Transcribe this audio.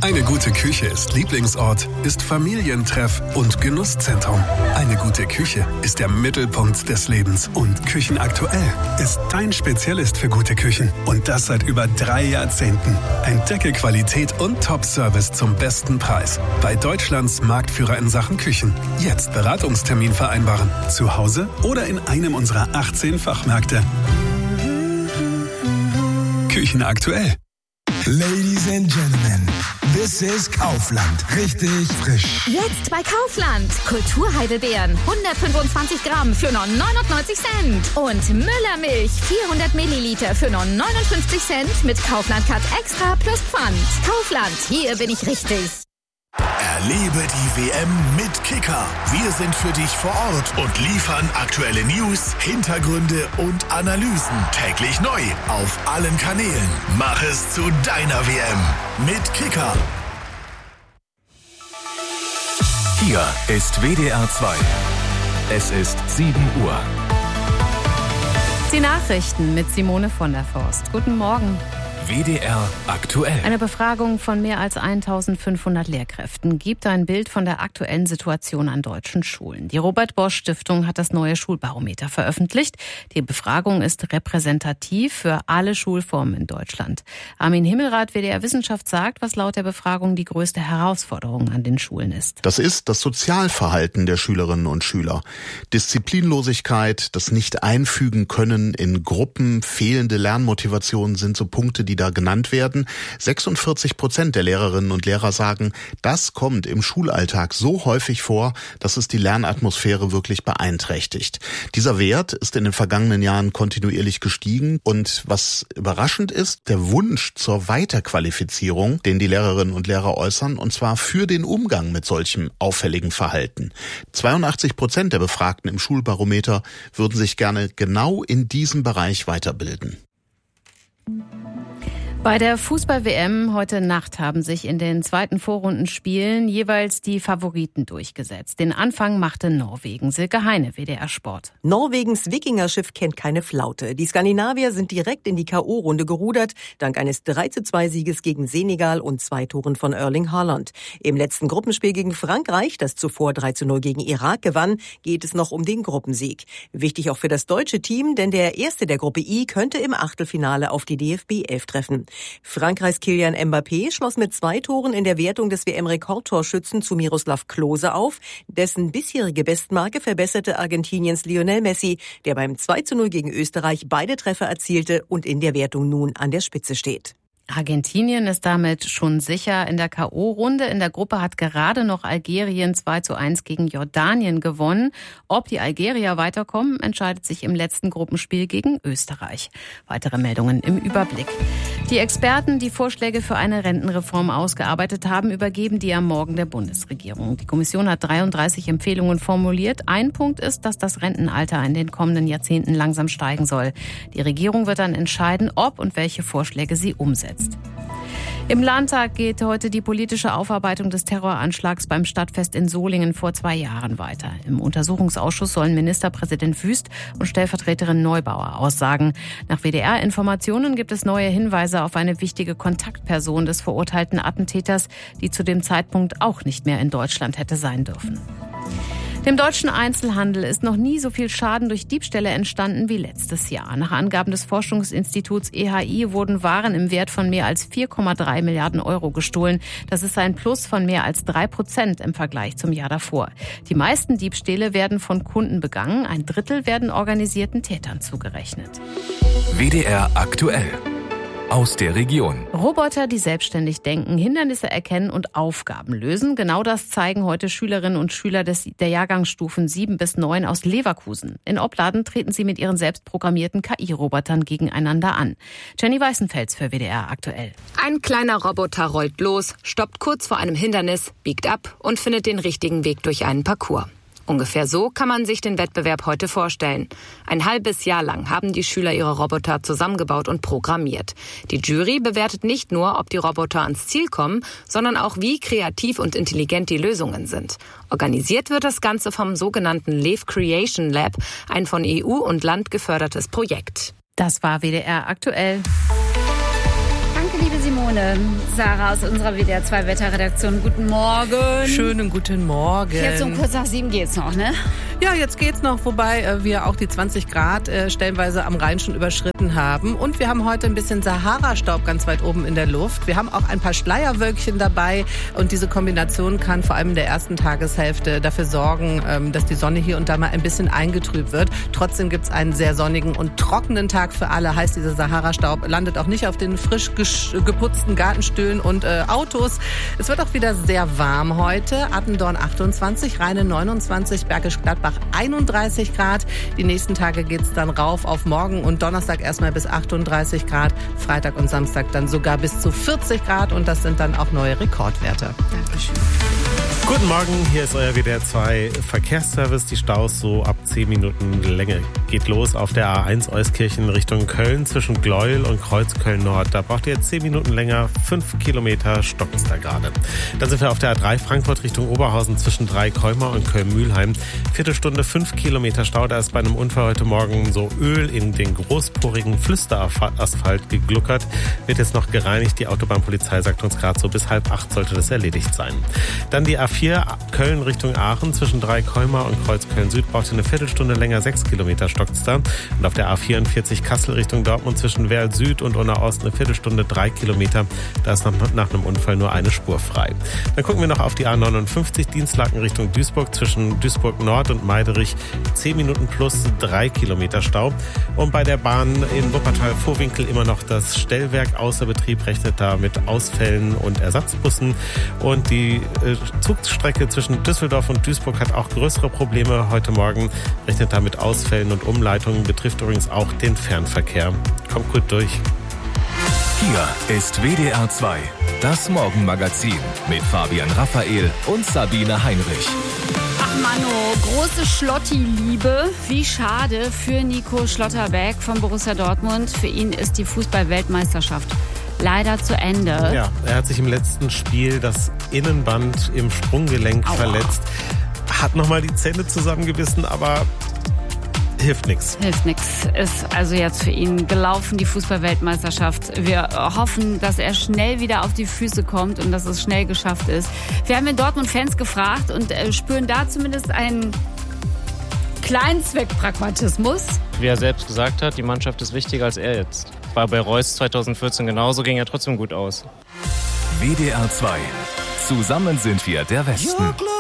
Eine gute Küche ist Lieblingsort, ist Familientreff und Genusszentrum. Eine gute Küche ist der Mittelpunkt des Lebens. Und Küchenaktuell ist dein Spezialist für gute Küchen. Und das seit über 3 Jahrzehnten. Entdecke Qualität und Top-Service zum besten Preis. Bei Deutschlands Marktführer in Sachen Küchen. Jetzt Beratungstermin vereinbaren. Zu Hause oder in einem unserer 18 Fachmärkte. Küchenaktuell. Ladies and Gentlemen, this is Kaufland. Richtig frisch. Jetzt bei Kaufland. Kulturheidelbeeren 125 Gramm für nur 99 Cent. Und Müllermilch 400 Milliliter für nur 59 Cent mit Kaufland Cut Extra plus Pfand. Kaufland, hier bin ich richtig. Erlebe die WM mit Kicker. Wir sind für dich vor Ort und liefern aktuelle News, Hintergründe und Analysen täglich neu auf allen Kanälen. Mach es zu deiner WM mit Kicker. Hier ist WDR 2. Es ist 7 Uhr. Die Nachrichten mit Simone von der Forst. Guten Morgen. WDR aktuell. Eine Befragung von mehr als 1500 Lehrkräften gibt ein Bild von der aktuellen Situation an deutschen Schulen. Die Robert-Bosch-Stiftung hat das neue Schulbarometer veröffentlicht. Die Befragung ist repräsentativ für alle Schulformen in Deutschland. Armin Himmelrath, WDR Wissenschaft, sagt, was laut der Befragung die größte Herausforderung an den Schulen ist. Das ist das Sozialverhalten der Schülerinnen und Schüler. Disziplinlosigkeit, das Nicht-Einfügen können in Gruppen, fehlende Lernmotivation sind so Punkte, die da genannt werden. 46% der Lehrerinnen und Lehrer sagen, das kommt im Schulalltag so häufig vor, dass es die Lernatmosphäre wirklich beeinträchtigt. Dieser Wert ist in den vergangenen Jahren kontinuierlich gestiegen und was überraschend ist, der Wunsch zur Weiterqualifizierung, den die Lehrerinnen und Lehrer äußern, und zwar für den Umgang mit solchem auffälligen Verhalten. 82% der Befragten im Schulbarometer würden sich gerne genau in diesem Bereich weiterbilden. Bei der Fußball-WM heute Nacht haben sich in den zweiten Vorrundenspielen jeweils die Favoriten durchgesetzt. Den Anfang machte Norwegen. Silke Heine, WDR Sport. Norwegens Wikingerschiff kennt keine Flaute. Die Skandinavier sind direkt in die K.O.-Runde gerudert, dank eines 3:2-Sieges gegen Senegal und 2 Toren von Erling Haaland. Im letzten Gruppenspiel gegen Frankreich, das zuvor 3:0 gegen Irak gewann, geht es noch um den Gruppensieg. Wichtig auch für das deutsche Team, denn der Erste der Gruppe I könnte im Achtelfinale auf die DFB 11 treffen. Frankreichs Kylian Mbappé schloss mit 2 Toren in der Wertung des WM-Rekordtorschützen zu Miroslav Klose auf. Dessen bisherige Bestmarke verbesserte Argentiniens Lionel Messi, der beim 2:0 gegen Österreich beide Treffer erzielte und in der Wertung nun an der Spitze steht. Argentinien ist damit schon sicher in der K.O.-Runde. In der Gruppe hat gerade noch Algerien 2:1 gegen Jordanien gewonnen. Ob die Algerier weiterkommen, entscheidet sich im letzten Gruppenspiel gegen Österreich. Weitere Meldungen im Überblick. Die Experten, die Vorschläge für eine Rentenreform ausgearbeitet haben, übergeben die am Morgen der Bundesregierung. Die Kommission hat 33 Empfehlungen formuliert. Ein Punkt ist, dass das Rentenalter in den kommenden Jahrzehnten langsam steigen soll. Die Regierung wird dann entscheiden, ob und welche Vorschläge sie umsetzt. Im Landtag geht heute die politische Aufarbeitung des Terroranschlags beim Stadtfest in Solingen vor 2 Jahren weiter. Im Untersuchungsausschuss sollen Ministerpräsident Wüst und Stellvertreterin Neubauer aussagen. Nach WDR-Informationen gibt es neue Hinweise auf eine wichtige Kontaktperson des verurteilten Attentäters, die zu dem Zeitpunkt auch nicht mehr in Deutschland hätte sein dürfen. Dem deutschen Einzelhandel ist noch nie so viel Schaden durch Diebstähle entstanden wie letztes Jahr. Nach Angaben des Forschungsinstituts EHI wurden Waren im Wert von mehr als 4,3 Milliarden Euro gestohlen. Das ist ein Plus von mehr als 3% im Vergleich zum Jahr davor. Die meisten Diebstähle werden von Kunden begangen. 1/3 werden organisierten Tätern zugerechnet. WDR aktuell. Aus der Region. Roboter, die selbstständig denken, Hindernisse erkennen und Aufgaben lösen. Genau das zeigen heute Schülerinnen und Schüler der Jahrgangsstufen 7 bis 9 aus Leverkusen. In Opladen treten sie mit ihren selbstprogrammierten KI-Robotern gegeneinander an. Jenny Weißenfels für WDR aktuell. Ein kleiner Roboter rollt los, stoppt kurz vor einem Hindernis, biegt ab und findet den richtigen Weg durch einen Parcours. Ungefähr so kann man sich den Wettbewerb heute vorstellen. Ein halbes Jahr lang haben die Schüler ihre Roboter zusammengebaut und programmiert. Die Jury bewertet nicht nur, ob die Roboter ans Ziel kommen, sondern auch, wie kreativ und intelligent die Lösungen sind. Organisiert wird das Ganze vom sogenannten Lev Creation Lab, ein von EU und Land gefördertes Projekt. Das war WDR aktuell. Danke liebe Simone. Sarah aus unserer WDR 2 Wetterredaktion. Guten Morgen. Schönen guten Morgen. Jetzt um kurz nach 7 geht's noch, ne? Ja, jetzt geht's noch, wobei wir auch die 20 Grad stellenweise am Rhein schon überschritten haben. Und wir haben heute ein bisschen Sahara-Staub ganz weit oben in der Luft. Wir haben auch ein paar Schleierwölkchen dabei. Und diese Kombination kann vor allem in der ersten Tageshälfte dafür sorgen, dass die Sonne hier und da mal ein bisschen eingetrübt wird. Trotzdem gibt's einen sehr sonnigen und trockenen Tag für alle. Heißt, dieser Sahara-Staub landet auch nicht auf den frisch geputzten Gartenstühlen und Autos. Es wird auch wieder sehr warm heute. Attendorn 28, Rheine 29, Bergisch Gladbach 31 Grad. Die nächsten Tage geht's dann rauf auf morgen und Donnerstag erstmal bis 38 Grad. Freitag und Samstag dann sogar bis zu 40 Grad und das sind dann auch neue Rekordwerte. Dankeschön. Guten Morgen, hier ist euer WDR 2 Verkehrsservice. Die Staus so ab 10 Minuten Länge. Geht los auf der A1 Euskirchen Richtung Köln zwischen Gleuel und Kreuzköln Nord. Da braucht ihr jetzt 10 Minuten länger, 5 Kilometer stockt's da gerade. Dann sind wir auf der A3 Frankfurt Richtung Oberhausen zwischen Dreikäumer und Köln-Mühlheim. Viertelstunde 5 Kilometer Stau. Da ist bei einem Unfall heute Morgen so Öl in den großporigen Flüsterasphalt gegluckert. Wird jetzt noch gereinigt. Die Autobahnpolizei sagt uns gerade so, bis 7:30 sollte das erledigt sein. Dann die A4 Köln Richtung Aachen zwischen Dreikäumer und Kreuzköln Süd braucht ihr eine Viertelstunde länger, 6 Kilometer stockt's da. Und auf der A44 Kassel Richtung Dortmund zwischen Werl Süd und Unna Ost eine Viertelstunde, 3 Kilometer. Da ist nach einem Unfall nur eine Spur frei. Dann gucken wir noch auf die A59 Dienstlaken Richtung Duisburg zwischen Duisburg Nord und Meiderich 10 Minuten plus 3 Kilometer Stau. Und bei der Bahn in Wuppertal-Vohwinkel immer noch das Stellwerk außer Betrieb, rechnet da mit Ausfällen und Ersatzbussen. Und die Zugstrecke zwischen Düsseldorf und Duisburg hat auch größere Probleme heute Morgen, rechnet da mit Ausfällen und Umleitungen, betrifft übrigens auch den Fernverkehr. Kommt gut durch. Hier ist WDR 2, das Morgenmagazin mit Fabian Raphael und Sabine Heinrich. Ach Mano, große Schlotti-Liebe. Wie schade für Nico Schlotterbeck von Borussia Dortmund. Für ihn ist die Fußball-Weltmeisterschaft leider zu Ende. Ja, er hat sich im letzten Spiel das Innenband im Sprunggelenk verletzt. Hat nochmal die Zähne zusammengebissen, aber hilft nichts. Hilft nichts. Ist also jetzt für ihn gelaufen, die Fußball-Weltmeisterschaft. Wir hoffen, dass er schnell wieder auf die Füße kommt und dass es schnell geschafft ist. Wir haben in Dortmund Fans gefragt und spüren da zumindest einen kleinen Zweckpragmatismus. Wie er selbst gesagt hat, die Mannschaft ist wichtiger als er jetzt. War bei Reus 2014 genauso, ging er trotzdem gut aus. WDR 2. Zusammen sind wir der Westen.